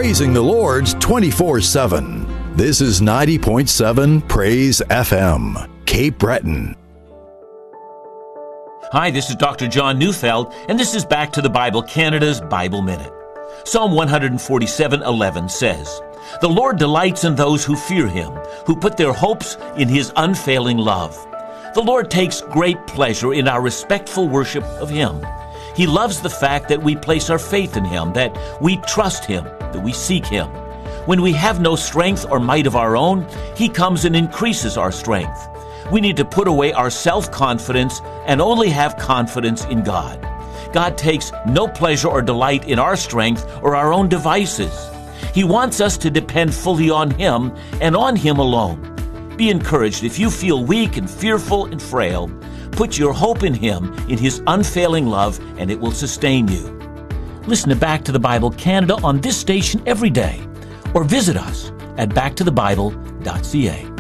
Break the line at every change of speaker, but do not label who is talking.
praising the Lord's 24/7. This is 90.7 Praise FM, Cape Breton.
Hi, this is Dr. John Neufeld, and this is Back to the Bible, Canada's Bible Minute. Psalm 147:11 says, "The Lord delights in those who fear Him, who put their hopes in His unfailing love." The Lord takes great pleasure in our respectful worship of Him. He loves the fact that we place our faith in Him, that we trust Him, that we seek Him. When we have no strength or might of our own, He comes and increases our strength. We need to put away our self-confidence and only have confidence in God. God takes no pleasure or delight in our strength or our own devices. He wants us to depend fully on Him and on Him alone. Be encouraged if you feel weak and fearful and frail. Put your hope in Him, in His unfailing love, and it will sustain you. Listen to Back to the Bible Canada on this station every day, or visit us at backtothebible.ca.